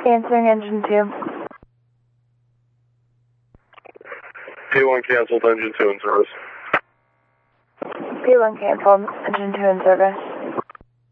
Answering engine 2. P1 canceled, engine 2 in service. P1 canceled, engine 2 in service.